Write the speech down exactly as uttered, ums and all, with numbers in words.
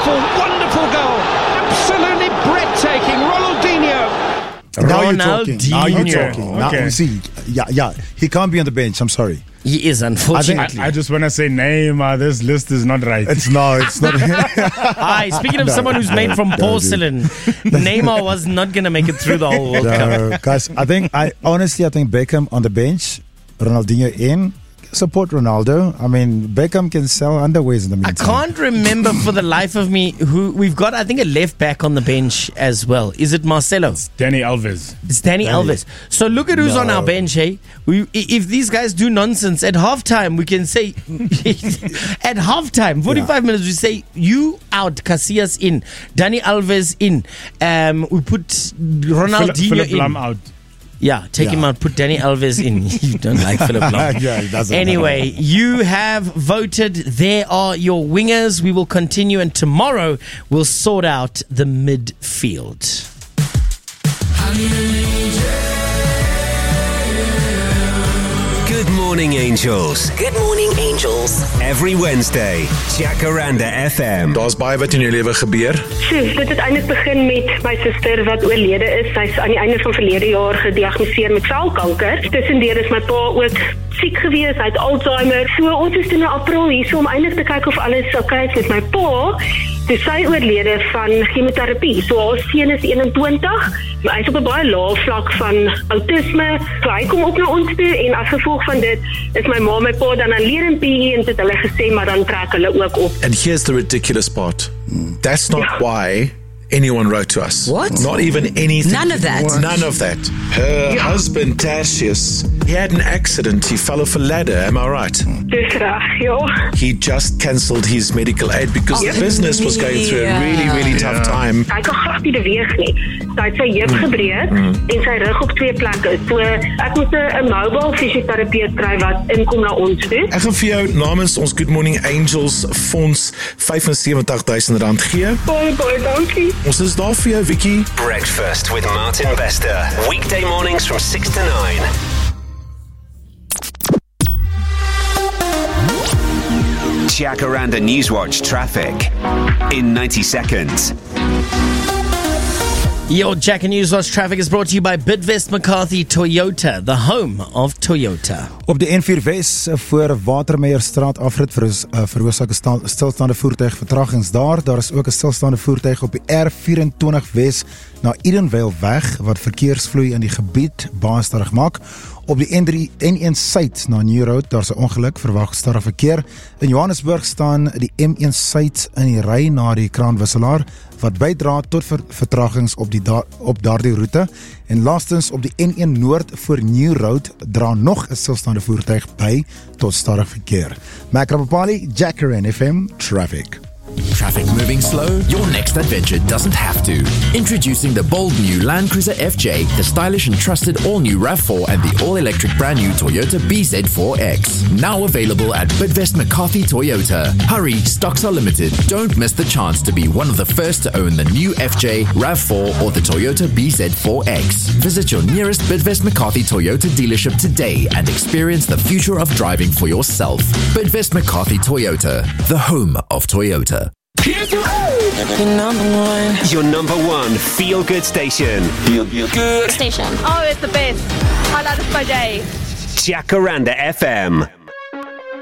wonderful, wonderful goal. Absolutely breathtaking. Ronaldinho. Now you're talking. Now you're Okay. talking. Now, Okay. you see, yeah, yeah. He can't be on the bench. I'm sorry. He is, unfortunately. I, I just want to say Neymar, this list is not right. It's no, it's not. Hi, speaking of No, someone who's made from no, porcelain, Neymar was not going to make it through the whole World Cup. No, guys, I think I honestly I think Beckham on the bench, Ronaldinho in. Support Ronaldo. I mean, Beckham can sell underwears in the I meantime. can't remember for the life of me who we've got. I think a left back on the bench as well. Is it Marcelo? Danny Alves. It's Danny Alves. So look at who's on our bench, hey? We, if these guys do nonsense at halftime, we can say at halftime, forty-five minutes, we say you out, Casillas in, Danny Alves in. Um, we put Ronaldinho Philip in. Lam out. Yeah, take Yeah. him out, put Danny Alves in. You don't like Philip Lam. Yeah, he doesn't. Anyway, you have voted. There are your wingers. We will continue, and tomorrow we'll sort out the midfield. Good morning, Angels. Good morning, Angels. Every Wednesday, Jacaranda F M. Daar's baie wat in jou lewe gebeur. Sjoe, dit het eintlik begin met my suster wat oorlede is. Sy's aan die einde van verlede jaar gediagnoseer met velkanker. Tussendeur is my pa ook siek gewees, hy het Alzheimer. So ons is toe in April hier so om eintlik te kyk of alles oukei is met my pa. Dis sy oorlede van chemoterapie. So haar seun is eenentwintig. Hy is op 'n baie lae vlak van autisme. So hy kom ook na ons toe en as gevolg van dit is my ma en my pa dan alleen in P E en het hulle gesê maar dan trek hulle ook op. And here's the ridiculous part. That's not why anyone wrote to us. What? Not even anything. None of that. None of that. Her husband, Tertius, he had an accident. He fell off a ladder. Am I right? Dis reg, ja. He just cancelled his medical aid because the business was going through a really, really tough time. Hy kan glad nie beweeg nie. Sy het sy heup gebreek en sy rug op twee plekke. So ek moet 'n mobile fisioterapeut kry wat inkom na ons toe. Ek gaan vir jou namens ons Good Morning Angels fonds vyfensewentig duisend rand gee. Baie baie dankie. Ons is daar vir jou, Vicky. Breakfast with Martin Bester. Weekday mornings from six to nine. Jacaranda Newswatch traffic in ninety seconds. Your Jack and Newswatch traffic is brought to you by Bidvest McCarthy Toyota, the home of Toyota. Op die N vier Wes voor Watermeierstraat afrit veroos- uh, veroorsaak 'n stil- stilstaande voertuig vertragings daar. Daar is ook 'n stilstaande voertuig op die R vyf-en-twintig Wes na Edenvale weg wat verkeersvloei in die gebied baie stadig maak. Op die N drie N een Suid na New Road, daar's 'n ongeluk, verwag stadig verkeer. In Johannesburg staan die M een Suid in die ry na die kraanwisselaar wat bydra tot ver, vertragings op die da, op daardie roete. En laastens op die N een Noord voor New Road dra nog 'n stilstaande voertuig by tot stadig verkeer. Mac Rapapali, Jacaranda F M Traffic. Traffic moving slow? Your next adventure doesn't have to. Introducing the bold new Land Cruiser F J, the stylish and trusted all-new RAV four and the all-electric brand new Toyota B Z four X. Now available at Bidvest McCarthy Toyota. Hurry, stocks are limited. Don't miss the chance to be one of the first to own the new F J, RAV four or the Toyota B Z four X. Visit your nearest Bidvest McCarthy Toyota dealership today and experience the future of driving for yourself. Bidvest McCarthy Toyota, the home of Toyota. Your number one. Your number one feel-good station. Feel good. Station. Oh, it's the best. Highlight of my day. Jacaranda F M.